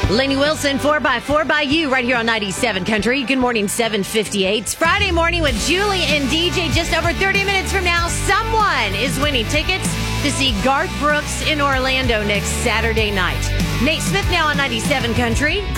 Lainey Wilson, 4x4 by you, right here on 97 Country. Good morning, 7:58. It's Friday morning with Julie and DJ. Just over 30 minutes from now, someone is winning tickets to see Garth Brooks in Orlando next Saturday night. Nate Smith now on 97 Country.